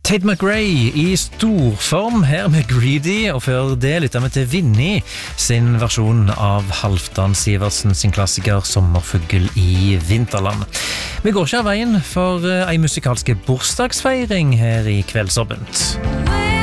Tate McRae i storform her med Greedy, og før det lytter vi til Vinnie sin versjon av Halvdan Sivertsen sin klassiker Sommerfugl i Vinterland. Vi går ikke av veien for en musikalske bursdagsfeiring her i Kveldsåpent.